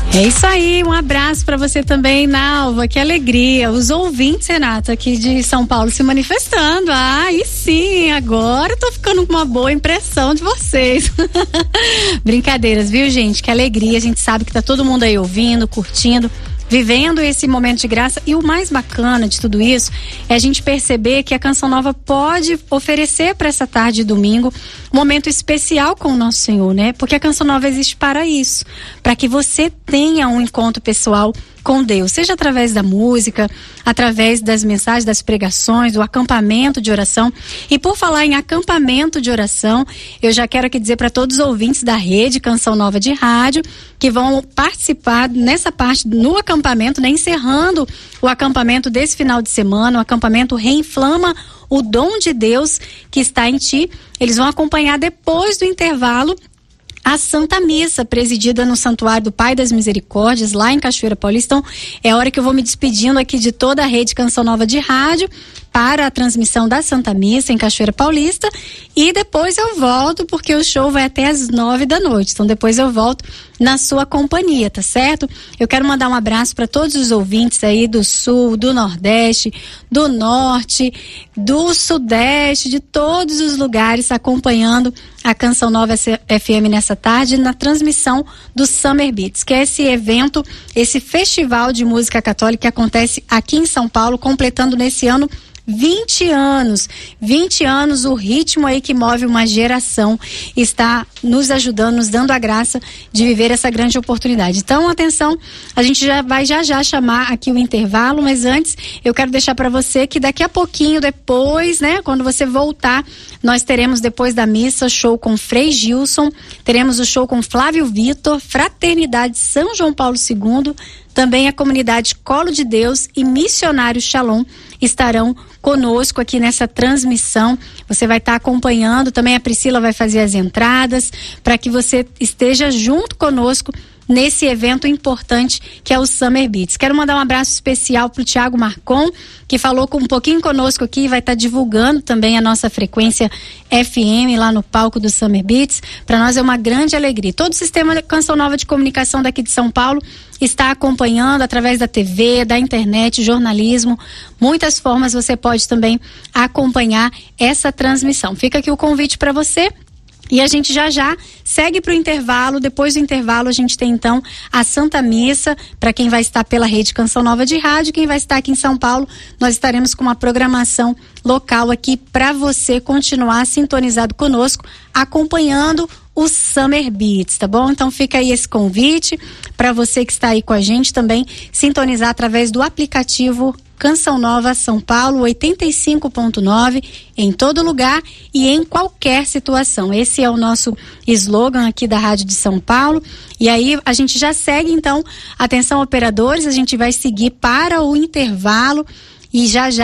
É isso aí, um abraço para você também, Nalva, que alegria. Os ouvintes, Renata, aqui de São Paulo se manifestando. E sim, agora eu tô ficando com uma boa impressão de vocês. Brincadeiras, viu, gente? Que alegria, a gente sabe que tá todo mundo aí ouvindo, curtindo, vivendo esse momento de graça. E o mais bacana de tudo isso é a gente perceber que a Canção Nova pode oferecer para essa tarde de domingo um momento especial com o nosso Senhor, né? Porque a Canção Nova existe para isso, para que você tenha um encontro pessoal com Deus, seja através da música, através das mensagens, das pregações, do acampamento de oração. E por falar em acampamento de oração, eu já quero aqui dizer para todos os ouvintes da rede Canção Nova de Rádio que vão participar nessa parte no acampamento, né, encerrando o acampamento desse final de semana, o acampamento Reinflama o Dom de Deus que está em ti. Eles vão acompanhar depois do intervalo a Santa Missa, presidida no Santuário do Pai das Misericórdias, lá em Cachoeira Paulista. Então, é a hora que eu vou me despedindo aqui de toda a rede Canção Nova de Rádio para a transmissão da Santa Missa em Cachoeira Paulista, e depois eu volto, porque o show vai até às 9 da noite, então depois eu volto na sua companhia, tá certo? Eu quero mandar um abraço para todos os ouvintes aí do Sul, do Nordeste, do Norte, do Sudeste, de todos os lugares acompanhando a Canção Nova FM nessa tarde, na transmissão do Summer Beats, que é esse evento, esse festival de música católica que acontece aqui em São Paulo, completando nesse ano 20 anos, o ritmo aí que move uma geração está nos ajudando, nos dando a graça de viver essa grande oportunidade. Então, atenção, a gente já vai já chamar aqui o intervalo, mas antes eu quero deixar para você que daqui a pouquinho, depois, né, quando você voltar, nós teremos depois da missa show com Frei Gilson, teremos o show com Flávio Vitor, Fraternidade São João Paulo II, também a comunidade Colo de Deus e Missionário Shalom estarão conosco aqui nessa transmissão. Você vai estar acompanhando, também a Priscila vai fazer as entradas, para que você esteja junto conosco nesse evento importante que é o Summer Beats. Quero mandar um abraço especial para o Thiago Marcon, que falou um pouquinho conosco aqui e vai estar divulgando também a nossa frequência FM lá no palco do Summer Beats. Para nós é uma grande alegria. Todo o sistema Canção Nova de Comunicação daqui de São Paulo está acompanhando através da TV, da internet, jornalismo. Muitas formas você pode também acompanhar essa transmissão. Fica aqui o convite para você. E a gente já segue para o intervalo. Depois do intervalo a gente tem então a Santa Missa, para quem vai estar pela rede Canção Nova de Rádio. Quem vai estar aqui em São Paulo, nós estaremos com uma programação local aqui para você continuar sintonizado conosco, acompanhando o Summer Beats, tá bom? Então fica aí esse convite para você que está aí com a gente também sintonizar através do aplicativo Canção Nova São Paulo 85.9 em todo lugar e em qualquer situação. Esse é o nosso slogan aqui da Rádio de São Paulo. E aí a gente já segue então, atenção operadores, a gente vai seguir para o intervalo e já